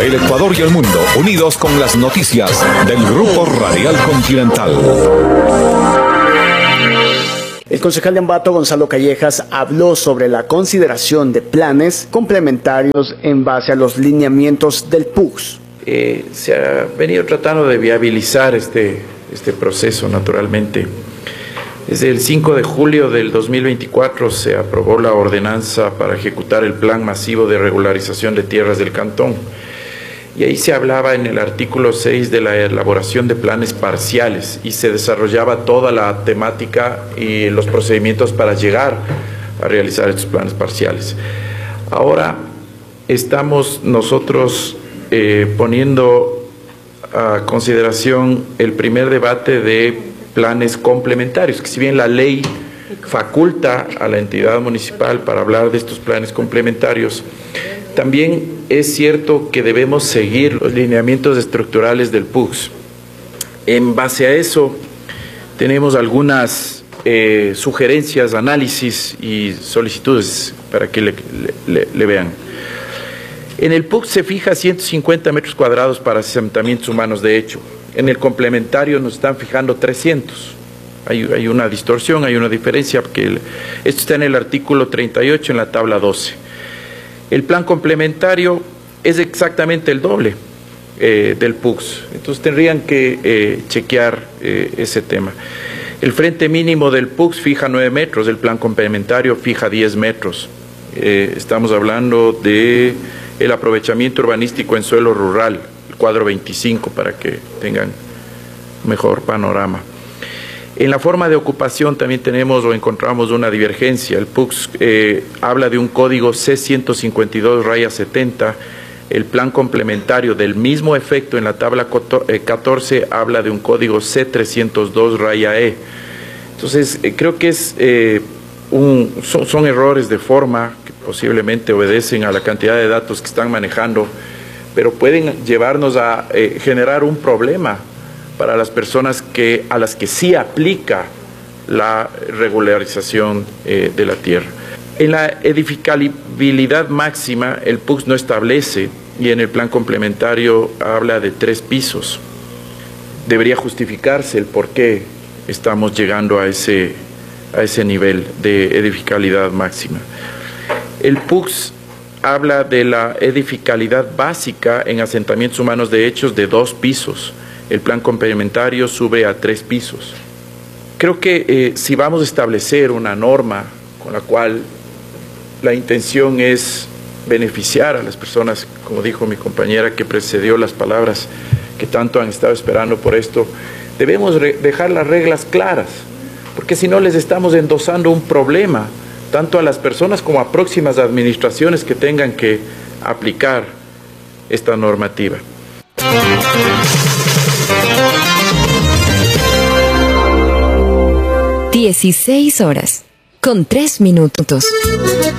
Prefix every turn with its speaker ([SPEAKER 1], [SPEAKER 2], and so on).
[SPEAKER 1] El Ecuador y el mundo, unidos con las noticias del Grupo Radial Continental.
[SPEAKER 2] El concejal de Ambato, Gonzalo Callejas, habló sobre la consideración de planes complementarios en base a los lineamientos del PUCS.
[SPEAKER 3] Se ha venido tratando de viabilizar este proceso, naturalmente. Desde el 5 de julio del 2024 se aprobó la ordenanza para ejecutar el Plan Masivo de Regularización de Tierras del Cantón. Y ahí se hablaba en el artículo 6 de la elaboración de planes parciales y se desarrollaba toda la temática y los procedimientos para llegar a realizar estos planes parciales. Ahora estamos nosotros poniendo a consideración el primer debate de planes complementarios, que si bien la ley faculta a la entidad municipal para hablar de estos planes complementarios, también es cierto que debemos seguir los lineamientos estructurales del PUCS. En base a eso, tenemos algunas sugerencias, análisis y solicitudes para que le vean. En el PUCS se fija 150 metros cuadrados para asentamientos humanos de hecho. En el complementario nos están fijando 300. Hay una distorsión, hay una diferencia, porque esto está en el artículo 38 en la tabla 12. El plan complementario es exactamente el doble del PUCS, entonces tendrían que chequear ese tema. El frente mínimo del PUCS fija 9 metros, el plan complementario fija 10 metros. Estamos hablando de el aprovechamiento urbanístico en suelo rural, el cuadro 25, para que tengan mejor panorama. En la forma de ocupación también tenemos o encontramos una divergencia. El PUCS habla de un código C152-70, el plan complementario del mismo efecto en la tabla 14 habla de un código C302-E. Entonces, creo que son errores de forma que posiblemente obedecen a la cantidad de datos que están manejando, pero pueden llevarnos a generar un problema para las personas a las que sí aplica la regularización de la tierra. En la edificabilidad máxima, el PUCS no establece, y en el plan complementario habla de 3 pisos. Debería justificarse el por qué estamos llegando a ese nivel de edificabilidad máxima. El PUCS habla de la edificabilidad básica en asentamientos humanos de hechos de 2 pisos. El plan complementario sube a 3 pisos. Creo que si vamos a establecer una norma con la cual la intención es beneficiar a las personas, como dijo mi compañera que precedió las palabras, que tanto han estado esperando por esto, debemos dejar las reglas claras, porque si no les estamos endosando un problema, tanto a las personas como a próximas administraciones que tengan que aplicar esta normativa.
[SPEAKER 4] 16 horas, con 3 minutos.